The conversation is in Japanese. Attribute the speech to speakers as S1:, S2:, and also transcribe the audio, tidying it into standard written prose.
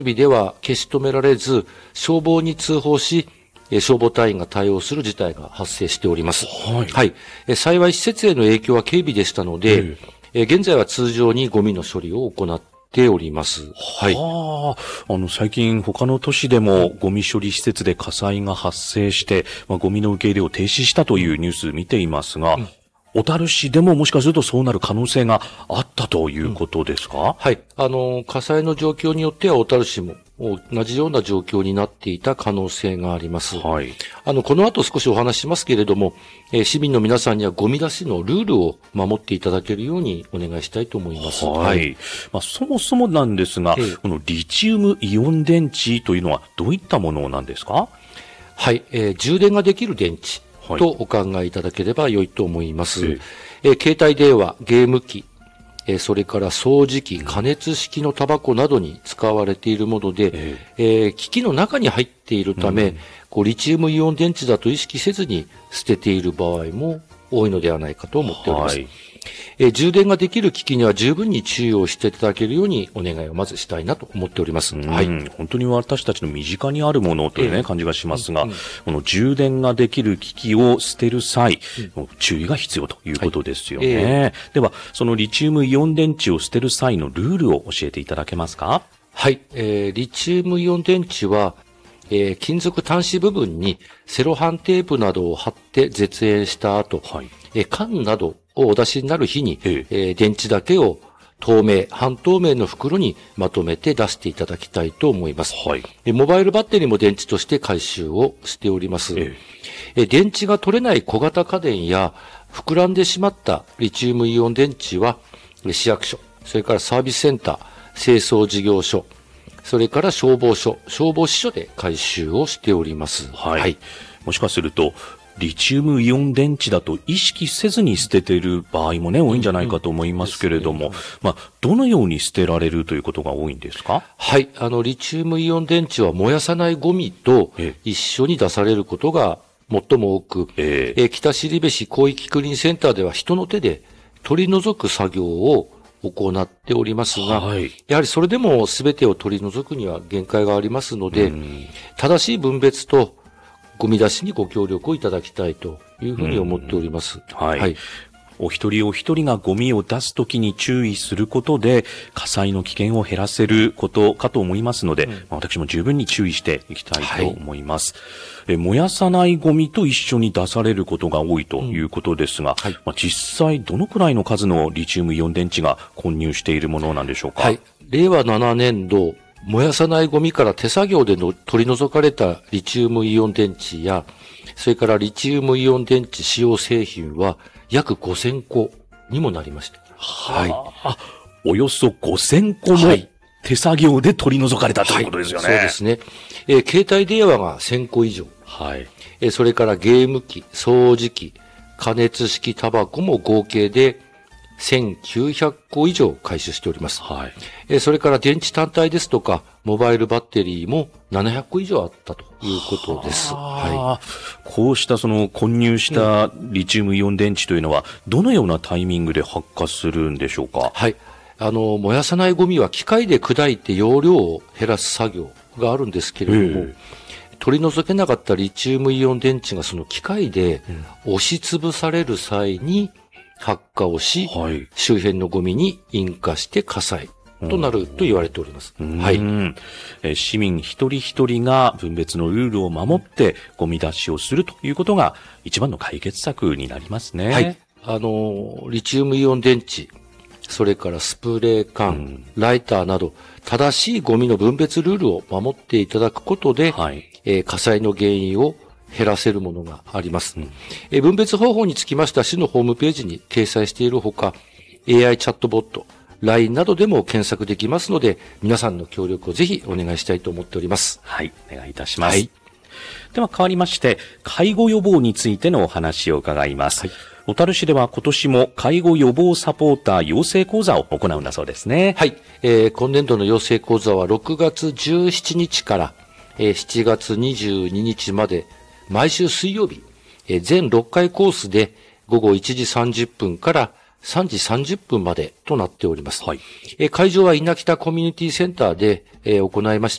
S1: 日では消し止められず、消防に通報し、消防隊員が対応する事態が発生しております。
S2: はい。
S1: はい。幸い施設への影響は軽微でしたので、現在は通常にゴミの処理を行っております。はい。
S2: 最近他の都市でもゴミ処理施設で火災が発生して、ゴミの受け入れを停止したというニュース見ていますが、小樽市でももしかするとそうなる可能性があったということですか？
S1: はい。火災の状況によっては小樽市も同じような状況になっていた可能性があります。
S2: はい。
S1: この後少しお話ししますけれども、市民の皆さんにはゴミ出しのルールを守っていただけるようにお願いしたいと思います。
S2: はい。そもそもなんですが、このリチウムイオン電池というのはどういったものなんですか？
S1: はい。充電ができる電池とお考えいただければ良いと思います。携帯電話、ゲーム機、それから掃除機、加熱式のタバコなどに使われているもので、機器の中に入っているため、リチウムイオン電池だと意識せずに捨てている場合も多いのではないかと思っております。充電ができる機器には十分に注意をしていただけるようにお願いをまずしたいなと思っております。はい。
S2: 本当に私たちの身近にあるものというね、感じがしますが、この充電ができる機器を捨てる際、注意が必要ということですよね。では、そのリチウムイオン電池を捨てる際のルールを教えていただけますか？
S1: はい。リチウムイオン電池は、金属端子部分にセロハンテープなどを貼って絶縁した後、缶などをお出しになる日に、電池だけを透明、半透明の袋にまとめて出していただきたいと思います。モバイルバッテリーも電池として回収をしております。電池が取れない小型家電や膨らんでしまったリチウムイオン電池は市役所、それからサービスセンター、清掃事業所、それから消防署、消防支所で回収をしております。
S2: もしかすると、リチウムイオン電池だと意識せずに捨てている場合もね、多いんじゃないかと思いますけれども、どのように捨てられるということが多いんですか？
S1: はい。リチウムイオン電池は燃やさないゴミと一緒に出されることが最も多く、北後部市広域クリーンセンターでは人の手で取り除く作業を行っておりますが、やはりそれでも全てを取り除くには限界がありますので、正しい分別とゴミ出しにご協力をいただきたいというふうに思っております。
S2: お一人お一人がゴミを出すときに注意することで火災の危険を減らせることかと思いますので、私も十分に注意していきたいと思います。燃やさないゴミと一緒に出されることが多いということですが、実際どのくらいの数のリチウムイオン電池が混入しているものなんでしょうか？
S1: 令和7年度、燃やさないゴミから手作業で取り除かれたリチウムイオン電池や、それからリチウムイオン電池使用製品は約5000個にもなりました。
S2: およそ5000個も手作業で取り除かれたということですよね。
S1: そうですね。携帯電話が1000個以上。それからゲーム機、掃除機、加熱式タバコも合計で1900個以上回収しております。それから電池単体ですとか、モバイルバッテリーも700個以上あったということです。
S2: こうしたその混入したリチウムイオン電池というのは、どのようなタイミングで発火するんでしょうか？
S1: 燃やさないゴミは機械で砕いて容量を減らす作業があるんですけれども、取り除けなかったリチウムイオン電池がその機械で押しつぶされる際に発火をし、周辺のゴミに引火して火災となると言われております。
S2: 市民一人一人が分別のルールを守ってゴミ出しをするということが一番の解決策になりますね。
S1: リチウムイオン電池、それからスプレー缶、ライターなど正しいゴミの分別ルールを守っていただくことで、火災の原因を減らせるものがあります。分別方法につきましては市のホームページに掲載しているほか、AI チャットボット、LINE などでも検索できますので、皆さんの協力をぜひお願いしたいと思っております。
S2: お願いいたします。では変わりまして、介護予防についてのお話を伺います。小樽市では今年も介護予防サポーター養成講座を行うんだそうですね。
S1: 今年度の養成講座は6月17日から7月22日まで毎週水曜日、全6回コースで午後1時30分から3時30分までとなっております。会場は稲北コミュニティセンターで行いまし